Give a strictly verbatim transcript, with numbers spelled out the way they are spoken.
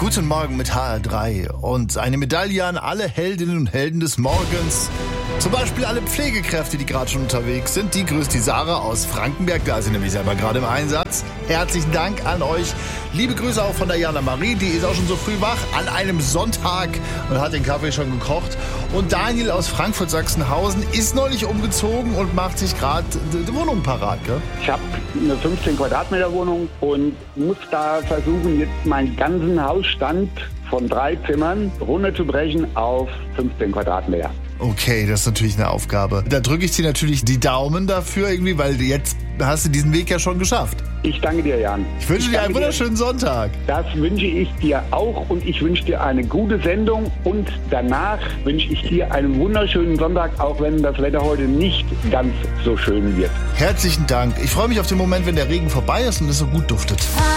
Guten Morgen mit H R drei und eine Medaille an alle Heldinnen und Helden des Morgens. Zum Beispiel alle Pflegekräfte, die gerade schon unterwegs sind. Die grüßt die Sarah aus Frankenberg, da ist sie nämlich selber gerade im Einsatz. Herzlichen Dank an euch. Liebe Grüße auch von der Jana Marie, die ist auch schon so früh wach an einem Sonntag und hat den Kaffee schon gekocht. Und Daniel aus Frankfurt-Sachsenhausen ist neulich umgezogen und macht sich gerade die Wohnung parat, gell? Ich habe eine fünfzehn Quadratmeter Wohnung und muss da versuchen, jetzt meinen ganzen Hausstand von drei Zimmern runterzubrechen auf fünfzehn Quadratmeter. Okay, das ist natürlich eine Aufgabe. Da drücke ich dir natürlich die Daumen dafür irgendwie, weil jetzt hast du diesen Weg ja schon geschafft. Ich danke dir, Jan. Ich wünsche dir einen wunderschönen Sonntag. Das wünsche ich dir auch und ich wünsche dir eine gute Sendung und danach wünsche ich dir einen wunderschönen Sonntag, auch wenn das Wetter heute nicht ganz so schön wird. Herzlichen Dank. Ich freue mich auf den Moment, wenn der Regen vorbei ist und es so gut duftet.